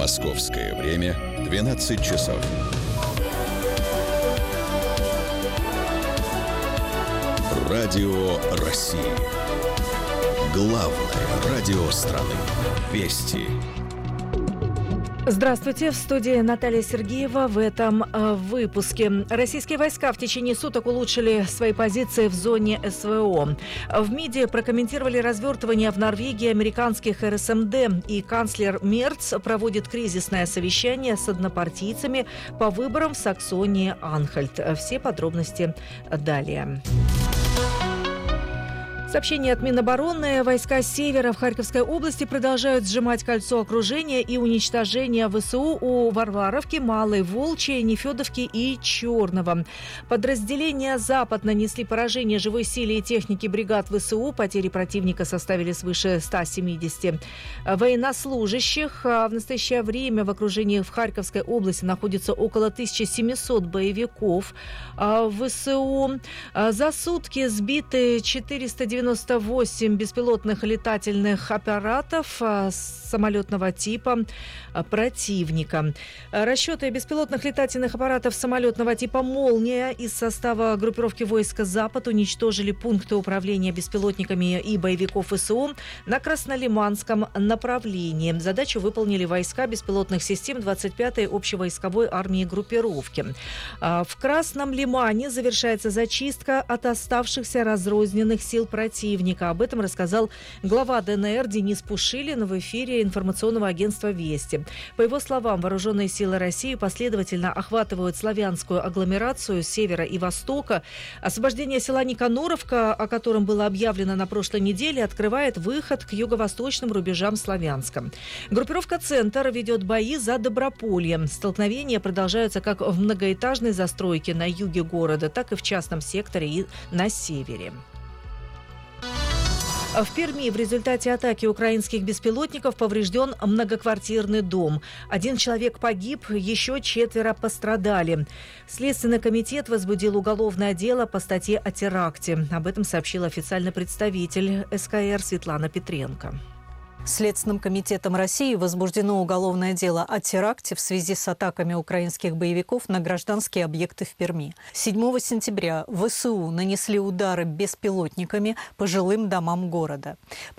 Московское время 12 часов. Радио России. Главное радио страны. Вести. Здравствуйте, в студии Наталья Сергеева. В этом выпуске. Российские войска в течение суток улучшили свои позиции в зоне СВО. В МИДе прокомментировали развертывание в Норвегии американских РСМД. И канцлер Мерц проводит кризисное совещание с однопартийцами по выборам в Саксонии-Анхальт. Все подробности далее. Сообщение от Минобороны. Войска Севера в Харьковской области продолжают сжимать кольцо окружения и уничтожения ВСУ у Варваровки, Малой Волчьей, Нефедовки и Черного. Подразделения «Запад» нанесли поражение живой силе и технике бригад ВСУ. Потери противника составили свыше 170 военнослужащих. В настоящее время в окружении в Харьковской области находится около 1700 боевиков ВСУ. За сутки сбиты 498 беспилотных летательных аппаратов самолетного типа противника. Расчеты беспилотных летательных аппаратов самолетного типа «Молния» из состава группировки войск «Запад» уничтожили пункты управления беспилотниками и боевиков ВСУ на Краснолиманском направлении. Задачу выполнили войска беспилотных систем 25-й общевойсковой армии группировки. В Красном Лимане завершается зачистка от оставшихся разрозненных сил противника. Об этом рассказал глава ДНР Денис Пушилин в эфире информационного агентства «Вести». По его словам, вооруженные силы России последовательно охватывают славянскую агломерацию с севера и востока. Освобождение села Никаноровка, о котором было объявлено на прошлой неделе, открывает выход к юго-восточным рубежам Славянска. Группировка «Центр» ведет бои за Доброполье. Столкновения продолжаются как в многоэтажной застройке на юге города, так и в частном секторе и на севере. В Перми в результате атаки украинских беспилотников поврежден многоквартирный дом. 1 человек погиб, еще 4 пострадали. Следственный комитет возбудил уголовное дело по статье о теракте. Об этом сообщил официальный представитель СКР Светлана Петренко. Следственным комитетом России возбуждено уголовное дело о теракте в связи с атаками украинских боевиков на гражданские объекты в Перми. 7 сентября ВСУ нанесли удары беспилотниками по жилым домам города.